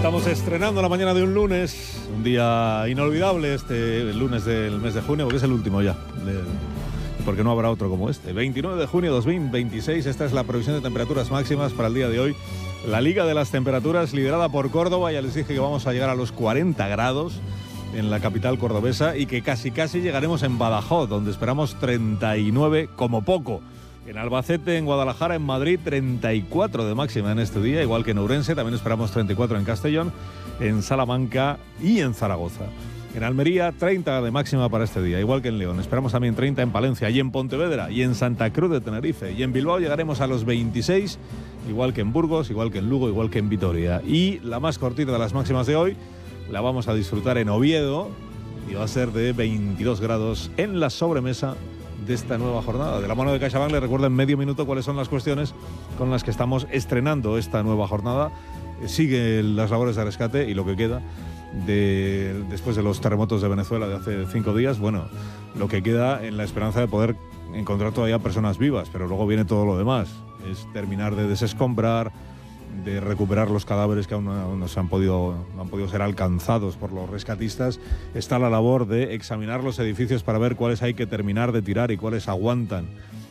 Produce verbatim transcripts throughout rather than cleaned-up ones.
Estamos estrenando la mañana de un lunes, un día inolvidable, este el lunes del mes de junio, porque es el último ya, de, porque no habrá otro como este. veintinueve de junio de dos mil veintiséis, esta es la previsión de temperaturas máximas para el día de hoy. La Liga de las Temperaturas, liderada por Córdoba, ya les dije que vamos a llegar a los cuarenta grados en la capital cordobesa y que casi casi llegaremos en Badajoz, donde esperamos treinta y nueve como poco. En Albacete, en Guadalajara, en Madrid, treinta y cuatro de máxima en este día, igual que en Ourense, también esperamos treinta y cuatro en Castellón, en Salamanca y en Zaragoza. En Almería, treinta de máxima para este día, igual que en León. Esperamos también treinta en Palencia y en Pontevedra y en Santa Cruz de Tenerife. Y en Bilbao llegaremos a los veintiséis, igual que en Burgos, igual que en Lugo, igual que en Vitoria. Y la más cortita de las máximas de hoy la vamos a disfrutar en Oviedo y va a ser de veintidós grados en la sobremesa de esta nueva jornada. De la mano de CaixaBank les recuerdo en medio minuto cuáles son las cuestiones con las que estamos estrenando esta nueva jornada. Siguen las labores de rescate y lo que queda de, después de los terremotos de Venezuela de hace cinco días, bueno, lo que queda en la esperanza de poder encontrar todavía personas vivas, pero luego viene todo lo demás. Es terminar de desescombrar, de recuperar los cadáveres que aún no, aún no se han podido, no han podido ser alcanzados por los rescatistas. Está la labor de examinar los edificios para ver cuáles hay que terminar de tirar y cuáles aguantan,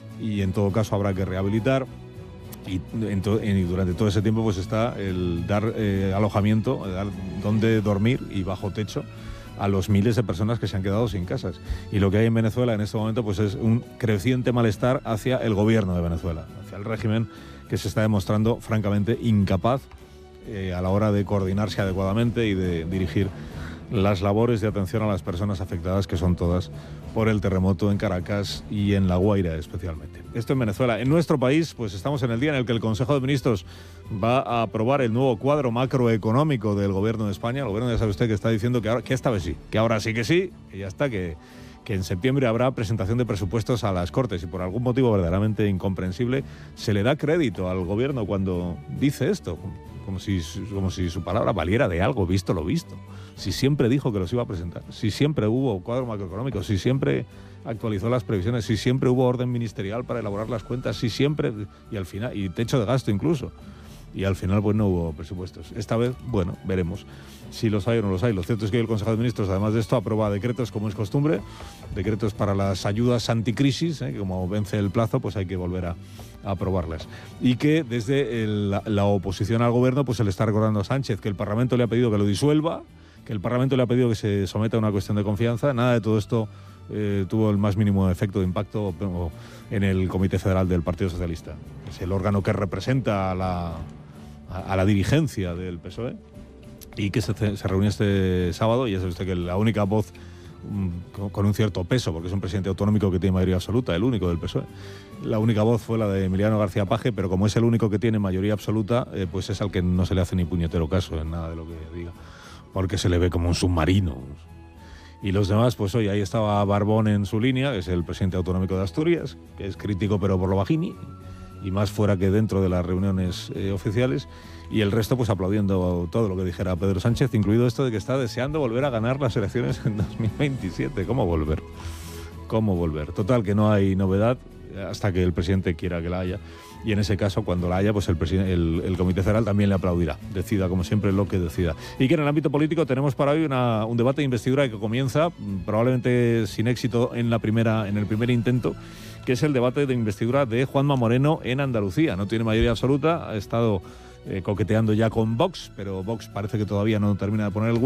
y en todo caso habrá que rehabilitar. Y, en to, y durante todo ese tiempo pues está el dar eh, alojamiento, dar donde dormir y bajo techo a los miles de personas que se han quedado sin casas. Y lo que hay en Venezuela en este momento pues es un creciente malestar hacia el gobierno de Venezuela, hacia el régimen, que se está demostrando francamente incapaz eh, a la hora de coordinarse adecuadamente y de dirigir las labores de atención a las personas afectadas, que son todas por el terremoto en Caracas y en La Guaira especialmente. Esto en Venezuela. En nuestro país, pues estamos en el día en el que el Consejo de Ministros va a aprobar el nuevo cuadro macroeconómico del Gobierno de España. El Gobierno, ya sabe usted, que está diciendo que, ahora, que esta vez sí, que ahora sí que sí, que ya está, que... que en septiembre habrá presentación de presupuestos a las Cortes, y por algún motivo verdaderamente incomprensible se le da crédito al gobierno cuando dice esto, como si, como si su palabra valiera de algo, visto lo visto. Si siempre dijo que los iba a presentar, si siempre hubo cuadro macroeconómico, si siempre actualizó las previsiones, si siempre hubo orden ministerial para elaborar las cuentas, si siempre, y al final, y techo de gasto incluso. Y al final pues no hubo presupuestos. Esta vez, bueno, veremos si los hay o no los hay. Lo cierto es que el Consejo de Ministros, además de esto, aprueba decretos, como es costumbre, decretos para las ayudas anticrisis, ¿eh? que como vence el plazo, pues hay que volver a, a aprobarlas. Y que desde el, la, la oposición al gobierno pues se le está recordando a Sánchez que el Parlamento le ha pedido que lo disuelva, que el Parlamento le ha pedido que se someta a una cuestión de confianza. Nada de todo esto eh, tuvo el más mínimo efecto de impacto en el Comité Federal del Partido Socialista. Es el órgano que representa a la... a la dirigencia del P S O E, y que se, se reunió este sábado, y ya sabe usted que la única voz um, con un cierto peso, porque es un presidente autonómico que tiene mayoría absoluta, el único del P S O E, la única voz fue la de Emiliano García Paje, pero como es el único que tiene mayoría absoluta, eh, pues es al que no se le hace ni puñetero caso en nada de lo que diga, porque se le ve como un submarino. Y los demás, pues hoy ahí estaba Barbón en su línea, que es el presidente autonómico de Asturias, que es crítico pero por lo bajini, y más fuera que dentro de las reuniones eh, oficiales, y el resto pues aplaudiendo todo lo que dijera Pedro Sánchez, incluido esto de que está deseando volver a ganar las elecciones en dos mil veintisiete. ¿Cómo volver? ¿Cómo volver? Total, que no hay novedad hasta que el presidente quiera que la haya, y en ese caso, cuando la haya, pues el, el, el Comité Federal también le aplaudirá, decida como siempre lo que decida. Y que en el ámbito político tenemos para hoy una, un debate de investidura que comienza probablemente sin éxito en, la primera, en el primer intento, que es el debate de investidura de Juanma Moreno en Andalucía. No tiene mayoría absoluta, ha estado eh, coqueteando ya con Vox, pero Vox parece que todavía no termina de poner el